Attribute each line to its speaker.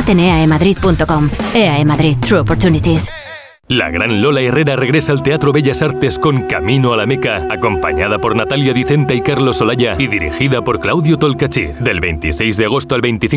Speaker 1: Infórmate en eaemadrid.com. EAE Madrid. True Opportunities.
Speaker 2: La gran Lola Herrera regresa al Teatro Bellas Artes con Camino a la Meca, acompañada por Natalia Dicenta y Carlos Olaya y dirigida por Claudio Tolcachir. Del 26 de agosto al 25